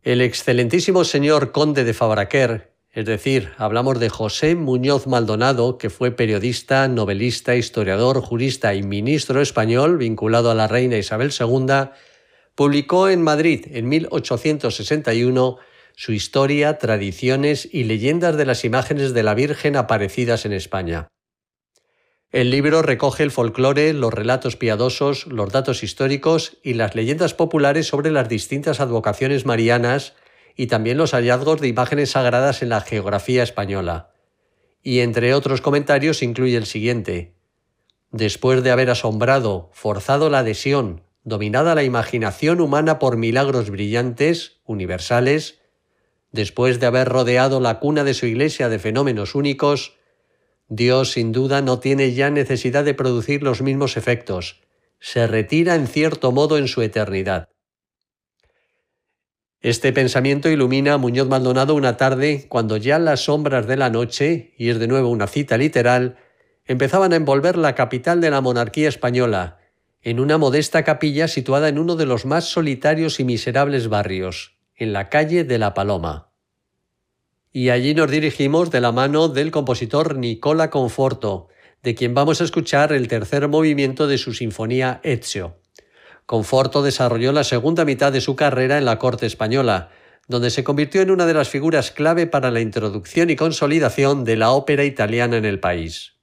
El excelentísimo señor conde de Fabraquer, es decir, hablamos de José Muñoz Maldonado, que fue periodista, novelista, historiador, jurista y ministro español vinculado a la reina Isabel II, publicó en Madrid en 1861 su historia, tradiciones y leyendas de las imágenes de la Virgen aparecidas en España. El libro recoge el folclore, los relatos piadosos, los datos históricos y las leyendas populares sobre las distintas advocaciones marianas y también los hallazgos de imágenes sagradas en la geografía española. Y entre otros comentarios incluye el siguiente: después de haber asombrado, forzado la adhesión, dominada la imaginación humana por milagros brillantes, universales, después de haber rodeado la cuna de su iglesia de fenómenos únicos, Dios sin duda no tiene ya necesidad de producir los mismos efectos. Se retira en cierto modo en su eternidad. Este pensamiento ilumina a Muñoz Maldonado una tarde cuando ya las sombras de la noche, y es de nuevo una cita literal, empezaban a envolver la capital de la monarquía española, en una modesta capilla situada en uno de los más solitarios y miserables barrios, en la calle de la Paloma. Y allí nos dirigimos de la mano del compositor Nicola Conforto, de quien vamos a escuchar el tercer movimiento de su sinfonía Ezio. Conforto desarrolló la segunda mitad de su carrera en la corte española, donde se convirtió en una de las figuras clave para la introducción y consolidación de la ópera italiana en el país.